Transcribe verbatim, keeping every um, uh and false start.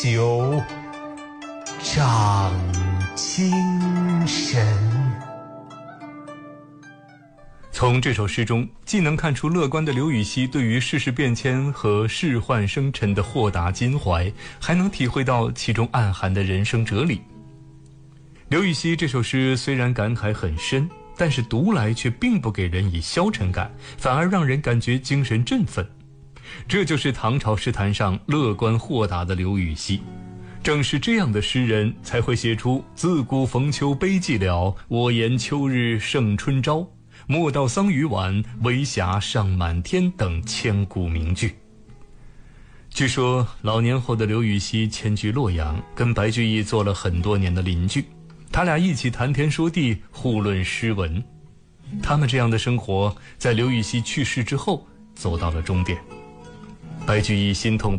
酒长精神。从这首诗中，既能看出乐观的刘禹锡对于世事变迁和世幻生尘的豁达襟怀，还能体会到其中暗含的人生哲理。刘禹锡这首诗虽然感慨很深，但是读来却并不给人以消沉感，反而让人感觉精神振奋。这就是唐朝诗坛上乐观豁达的刘禹锡。正是这样的诗人，才会写出自古逢秋悲寂寥，我言秋日胜春朝，莫道桑榆晚，微霞尚满天等千古名句。据说老年后的刘禹锡迁居洛阳，跟白居易做了很多年的邻居，他俩一起谈天说地，互论诗文。他们这样的生活在刘禹锡去世之后走到了终点。白居易心痛